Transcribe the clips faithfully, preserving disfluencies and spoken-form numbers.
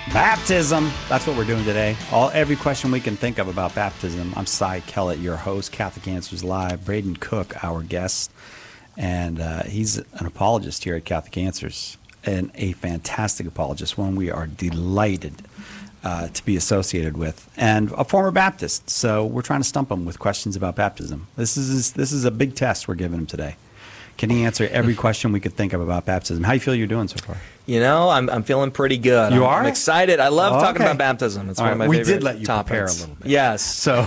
Baptism. That's what we're doing today. All every question we can think of about baptism. I'm Cy Kellett, your host, Catholic Answers Live. Braden Cook, our guest, and uh, he's an apologist here at Catholic Answers, and a fantastic apologist, one we are delighted uh, to be associated with, and a former Baptist. So we're trying to stump him with questions about baptism. This is this is a big test we're giving him today. Can he answer every question we could think of about baptism? How do you feel you're doing so far? You know, I'm I'm feeling pretty good. You I'm, are? I'm excited. I love Oh, talking okay. about baptism. It's All one of right, my we favorite did let you topics. prepare a little bit. Yes. So,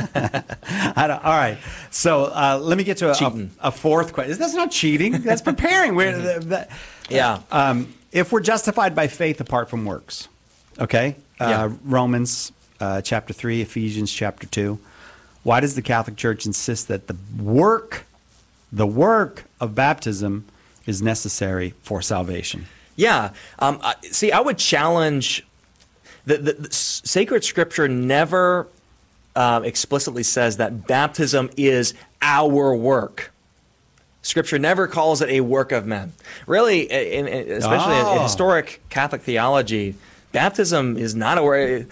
I don't, all right. So uh, let me get to a, a, Cheating. a fourth question. That's not cheating. That's preparing. We're, that, Yeah. Um, if we're justified by faith apart from works, okay? Uh, Yeah. Romans uh, chapter three, Ephesians chapter two. Why does the Catholic Church insist that the work, the work of baptism is necessary for salvation? Yeah. Um, I- see, I would challenge the, the, the s- sacred scripture never uh, explicitly says that baptism is our work. Scripture never calls it a work of men. Really, in, in, especially in, in Oh. historic Catholic theology, baptism is not a work.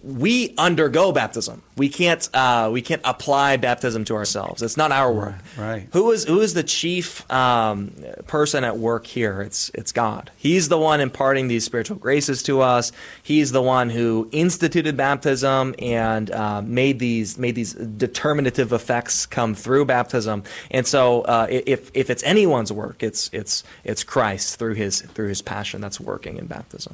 We undergo baptism. We can't. Uh, we can't apply baptism to ourselves. It's not our work. Right. Who is who is the chief um, person at work here? It's it's God. He's the one imparting these spiritual graces to us. He's the one who instituted baptism and uh, made these made these determinative effects come through baptism. And so, uh, if if it's anyone's work, it's it's it's Christ through his through his passion that's working in baptism.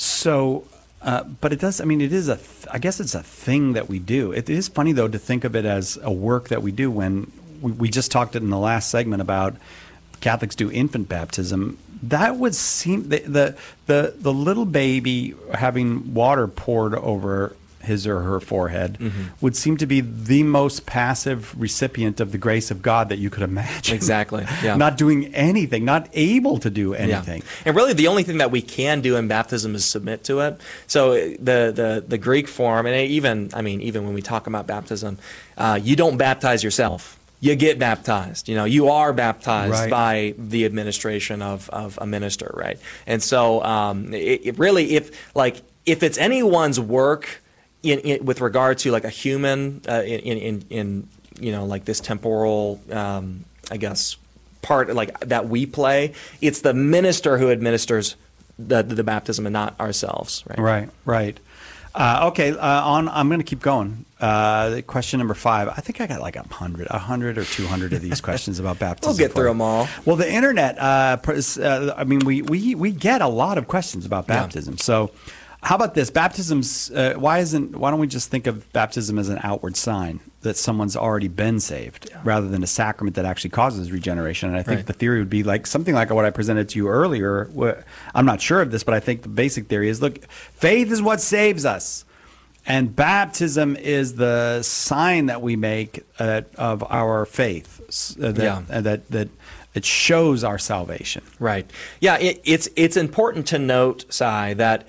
So, uh, but it does, I mean, it is a, th- I guess it's a thing that we do. It is funny, though, to think of it as a work that we do when we, we just talked in the last segment about Catholics do infant baptism. That would seem, the, the, the, the little baby having water poured over his or her forehead Mm-hmm. would seem to be the most passive recipient of the grace of God that you could imagine. Exactly, yeah. Not doing anything, not able to do anything. Yeah. And really, the only thing that we can do in baptism is submit to it. So the the, the Greek form, and even I mean, even when we talk about baptism, uh, you don't baptize yourself. You get baptized. You know, you are baptized Right. by the administration of, of a minister, right? And so, um, it, it really, if like if it's anyone's work in, in with regard to like a human uh, in, in in you know like this temporal, um, I guess, part like that we play, it's the minister who administers the the baptism and not ourselves, right? Right, right. Uh, okay, uh, on. I'm going to keep going. Uh, question number five. I think I got like a hundred, a hundred or two hundred of these questions about baptism. We'll get for through you. them all. Well, the internet. Uh, pres- uh, I mean, we, we we get a lot of questions about Yeah. baptism. So, how about this? Baptism's. Uh, why isn't? Why don't we just think of baptism as an outward sign that someone's already been saved, rather than a sacrament that actually causes regeneration? And I think Right. the theory would be like something like what I presented to you earlier. Wh- I'm not sure of this, but I think the basic theory is: look, faith is what saves us. And baptism is the sign that we make uh, of our faith, s- uh, that, Yeah. uh, that that it shows our salvation. Right. Yeah, it, it's it's important to note, Sai, that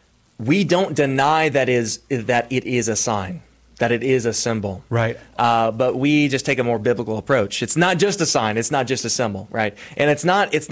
we don't deny that is that it is a sign, that it is a symbol. Right. Uh, but we just take a more biblical approach. It's not just a sign. It's not just a symbol, right? And it's not it's